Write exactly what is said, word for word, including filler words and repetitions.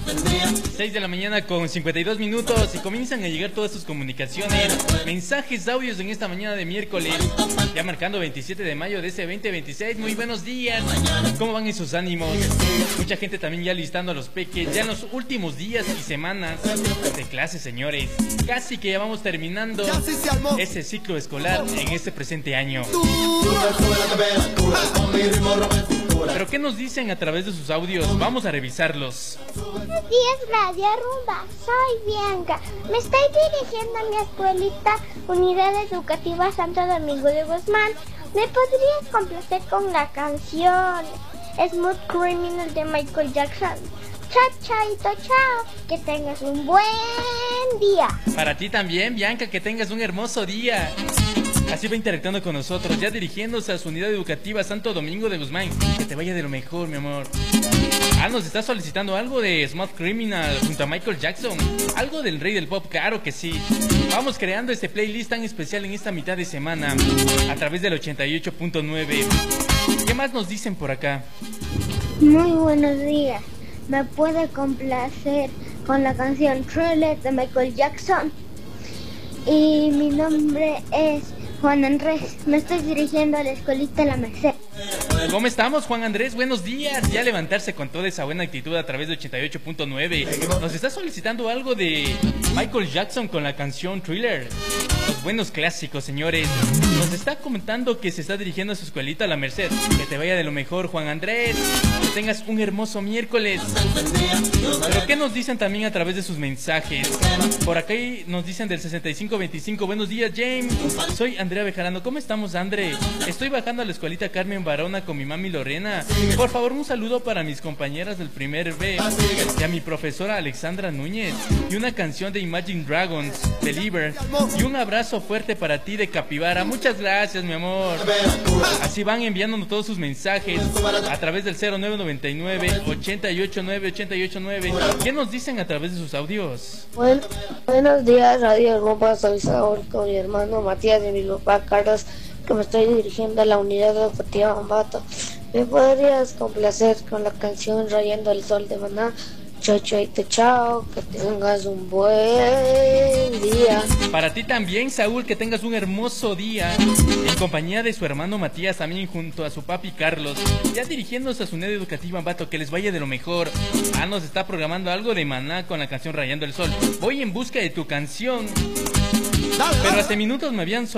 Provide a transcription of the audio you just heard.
seis de la mañana con cincuenta y dos minutos y comienzan a llegar todas sus comunicaciones, mensajes, audios en esta mañana de miércoles, ya marcando veintisiete de mayo de ese veinte veintiséis. Muy buenos días, ¿cómo van esos ánimos? Mucha gente también ya listando a los peques, ya en los últimos días y semanas de clase, señores. Casi que ya vamos terminando ese ciclo escolar en este presente año. ¿Pero qué nos dicen a través de sus audios? Vamos a revisarlos. Buenos días, Radio Rumba. Soy Bianca. Me estoy dirigiendo a mi escuelita Unidad Educativa Santo Domingo de Guzmán. ¿Me podrías complacer con la canción Smooth Criminal de Michael Jackson? Chao, chaito, chao. Que tengas un buen día. Para ti también, Bianca, que tengas un hermoso día. Así va interactuando con nosotros, ya dirigiéndose a su unidad educativa Santo Domingo de Guzmán. Que te vaya de lo mejor, mi amor. Ah, nos está solicitando algo de Smooth Criminal junto a Michael Jackson. Algo del rey del pop, claro que sí. Vamos creando este playlist tan especial en esta mitad de semana a través del ochenta y ocho punto nueve. ¿Qué más nos dicen por acá? Muy buenos días. ¿Me puede complacer con la canción Thriller de Michael Jackson? Y mi nombre es Juan Andrés. Me estoy dirigiendo a la escuelita La Merced. ¿Cómo estamos, Juan Andrés? Buenos días. Ya levantarse con toda esa buena actitud a través de ochenta y ocho punto nueve. Nos está solicitando algo de Michael Jackson con la canción Thriller. Los buenos clásicos, señores. Nos está comentando que se está dirigiendo a su escuelita La Merced. Que te vaya de lo mejor, Juan Andrés. Que tengas un hermoso miércoles. ¿Pero qué nos dicen también a través de sus mensajes? Por acá nos dicen del sesenta y cinco veinticinco. Buenos días, James. Soy Andrea Bejarano. ¿Cómo estamos, Andre? Estoy bajando a la escuelita Carmen Barona con mi mami Lorena. Por favor, un saludo para mis compañeras del primer B y a mi profesora Alexandra Núñez. Y una canción de Imagine Dragons, Believer. Y un abrazo fuerte para ti de Capibara. Muchas gracias, mi amor. Así van enviándonos todos sus mensajes a través del cero nueve noventa y nueve, ochenta y ocho nueve, ochenta y ocho nueve. ¿Qué nos dicen a través de sus audios? Buen, buenos días, Radio Rumba. Soy Saúl con mi hermano Matías y mi papá Carlos, que me estoy dirigiendo a la unidad educativa Ambato. ¿Me podrías complacer con la canción Rayando el Sol de Maná? Chao, chaito, chao, que tengas un buen día. Para ti también, Saúl, que tengas un hermoso día en compañía de su hermano Matías, también junto a su papi Carlos, ya dirigiéndose a su unidad educativa Ambato. Que les vaya de lo mejor. Ah, nos está programando algo de Maná con la canción Rayando el Sol. Voy en busca de tu canción. Pero hace minutos me habían